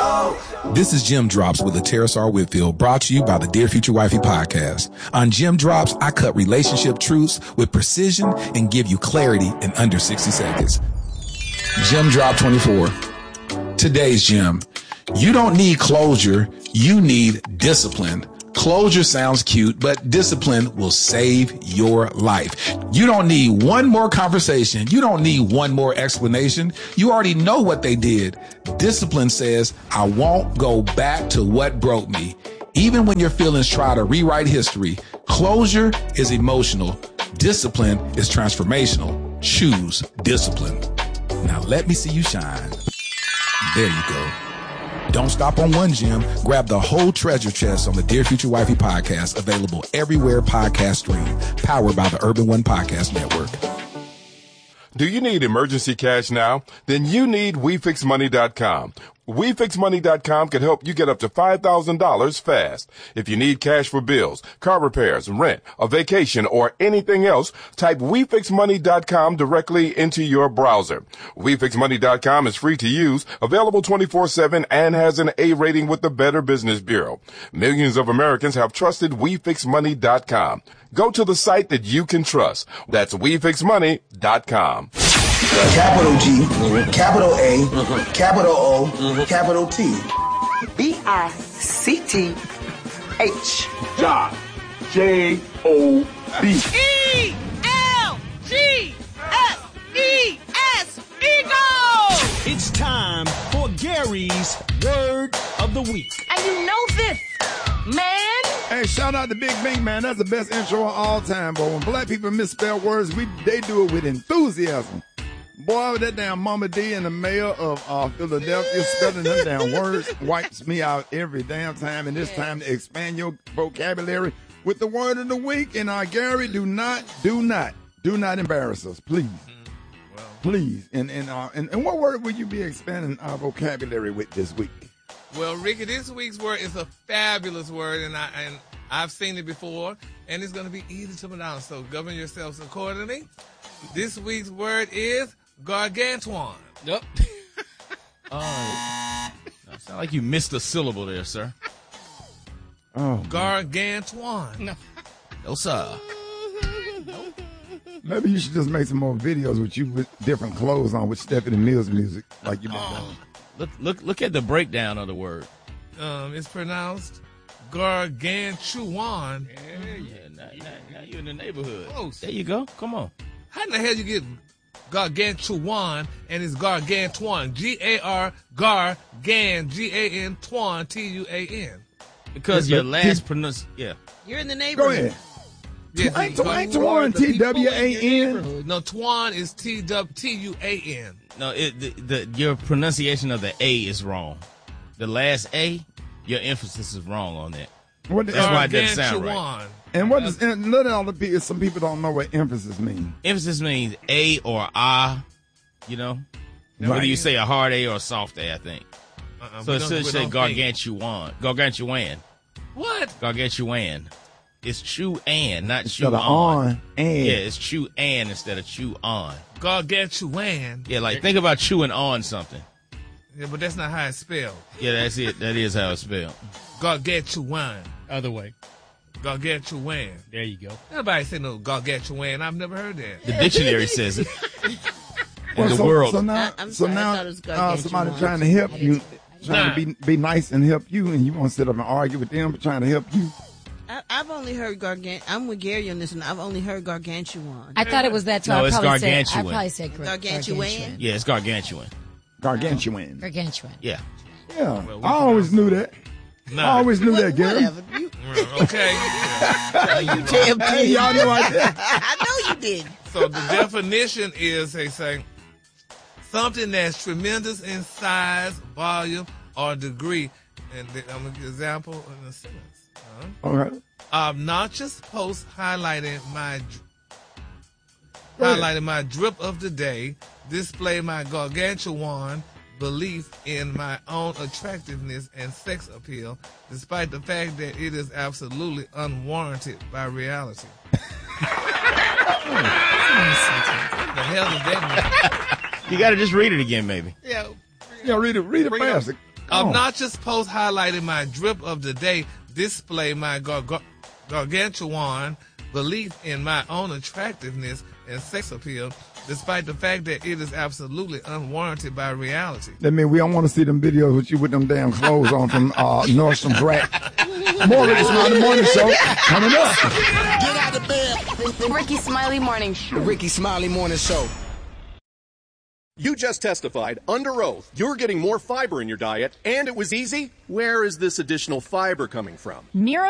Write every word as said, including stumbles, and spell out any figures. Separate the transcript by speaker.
Speaker 1: This is Jim Drops with Terrace R. Whitfield, brought to you by the Dear Future Wifey podcast. On Jim Drops, I cut relationship truths with precision and give you clarity in under sixty seconds. Jim Drop twenty-four. Today's Jim. You don't need closure. You need discipline. Closure sounds cute, but discipline will save your life. You don't need one more conversation. You don't need one more explanation. You already know what they did. Discipline says, I won't go back to what broke me. Even when your feelings try to rewrite history, closure is emotional. Discipline is transformational. Choose discipline. Now let me see you shine. There you go. Don't stop on one gem. Grab the whole treasure chest on the Dear Future Wifey podcast, available everywhere podcasts stream, powered by the Urban One Podcast Network.
Speaker 2: Do you need emergency cash now? Then you need We Fix Money dot com. We Fix Money dot com can help you get up to five thousand dollars fast. If you need cash for bills, car repairs, rent, a vacation, or anything else, type We Fix Money dot com directly into your browser. We Fix Money dot com is free to use, available twenty-four seven, and has an A rating with the Better Business Bureau. Millions of Americans have trusted We Fix Money dot com. Go to the site that you can trust. That's We Fix Money dot com.
Speaker 3: Capital G, mm-hmm. Capital A, mm-hmm. Capital O, mm-hmm. Capital T.
Speaker 4: B I C T H.
Speaker 5: Job. J O B.
Speaker 6: E L G S E S. Eagle!
Speaker 7: It's time for Gary's Word of the Week.
Speaker 6: And you know this, man.
Speaker 8: Hey, shout out to Big Bang, man. That's the best intro of all time, boy. When black people misspell words, we they do it with enthusiasm. Boy, that damn Mama D and the mayor of uh, Philadelphia spelling them damn words wipes me out every damn time. And it's time to expand your vocabulary with the word of the week. And uh, Gary, do not, do not, do not embarrass us, please. Mm-hmm. Well, please. And and, uh, and and what word will you be expanding our vocabulary with this week?
Speaker 9: Well, Ricky, this week's word is a fabulous word, and I and I've seen it before, and it's going to be easy to pronounce. So govern yourselves accordingly. This week's word is gargantuan.
Speaker 10: Yep. Oh, sound like you missed a syllable there, sir.
Speaker 8: Oh,
Speaker 9: gargantuan.
Speaker 10: No, no, sir.
Speaker 8: Maybe you should just make some more videos with you with different clothes on with Stephanie Mills music, like you.
Speaker 10: Oh. Look, look, look at the breakdown of the word.
Speaker 9: Um, it's pronounced gargantuan.
Speaker 10: Yeah, yeah. Now, now, now you're in the neighborhood. Close. There you go. Come on.
Speaker 9: How in the hell you get gargantuan and it's gargantuan? G A R gargan G A N tuan T U A N.
Speaker 10: Because your last pronounce. Yeah.
Speaker 6: You're in the neighborhood.
Speaker 8: Go ahead.
Speaker 9: Yes,
Speaker 8: Ain't Tuan T W A N?
Speaker 9: No, Tuan is T U A N.
Speaker 10: No, it, the, the your pronunciation of the A is wrong. The last A, your emphasis is wrong on that.
Speaker 8: What
Speaker 10: That's why it doesn't sound right.
Speaker 8: And what does and let all the people? Some people don't know what emphasis means.
Speaker 10: Emphasis means A or ah, you know. Right. Whether you say a hard A or a soft A, I think. Uh-uh, so it should say gargantuan. Gargantuan.
Speaker 9: What?
Speaker 10: Gargantuan. It's chew and, not chew
Speaker 8: on.
Speaker 10: on.
Speaker 8: And.
Speaker 10: Yeah, it's chew and instead of chew on.
Speaker 9: Gargantuan.
Speaker 10: Yeah, like think about chewing on something.
Speaker 9: Yeah, but that's not how it's spelled.
Speaker 10: Yeah, that's it. That is how it's spelled.
Speaker 9: Gargantuan.
Speaker 7: Other way.
Speaker 9: Gargantuan.
Speaker 7: There you go.
Speaker 9: Nobody say no gargantuan. I've never heard that.
Speaker 10: The dictionary says it.
Speaker 8: Well,
Speaker 10: In the
Speaker 8: so,
Speaker 10: world.
Speaker 8: So now,
Speaker 6: I, I'm
Speaker 8: so
Speaker 6: sorry,
Speaker 8: now uh, somebody trying to help you, trying
Speaker 9: Nah.
Speaker 8: to be be nice and help you, and you want to sit up and argue with them, trying to help you.
Speaker 6: I, I've only heard gargant. I'm with Gary on this one. I've only heard gargantuan.
Speaker 11: I thought it was that. So
Speaker 10: No,
Speaker 11: I
Speaker 10: it's
Speaker 11: probably said, I
Speaker 10: gargantuan.
Speaker 11: probably said gar-
Speaker 6: Gargantuan?
Speaker 10: Yeah, it's gargantuan.
Speaker 8: Gargantuan.
Speaker 11: Gargantuan.
Speaker 10: Yeah.
Speaker 8: Yeah,
Speaker 9: Well, we
Speaker 8: I always knew that.
Speaker 9: No.
Speaker 8: I always knew that, Gary.
Speaker 6: Whatever. You,
Speaker 9: Okay.
Speaker 6: you damn
Speaker 8: Hey, y'all know I did.
Speaker 6: I know you did.
Speaker 9: So the definition is, they say, something that's tremendous in size, volume, or degree. And I'm going to give an example in a sentence. Uh-huh.
Speaker 8: All right.
Speaker 9: Obnoxious post highlighting my
Speaker 8: Go ahead.
Speaker 9: highlighting my drip of the day, display my gargantuan belief in my own attractiveness and sex appeal, despite the fact that it is absolutely unwarranted by reality. What the hell does that mean?
Speaker 10: You got to just read it again, maybe.
Speaker 9: Yeah,
Speaker 8: Yeah, read it, read it
Speaker 9: Bring it
Speaker 8: fast.
Speaker 9: up.
Speaker 8: Oh.
Speaker 9: Obnoxious posts highlighting my drip of the day display my gar- gar- gargantuan belief in my own attractiveness and sex appeal, despite the fact that it is absolutely unwarranted by reality.
Speaker 8: That means we don't want to see them videos with you with them damn clothes on from uh, Nordstrom's rack. More Ricky Smiley Morning Show coming up.
Speaker 11: Get out of bed. The Ricky Smiley Morning Show.
Speaker 12: The Ricky Smiley Morning Show.
Speaker 13: You just testified under oath you're getting more fiber in your diet, and it was easy. Where is this additional fiber coming from?
Speaker 14: Mira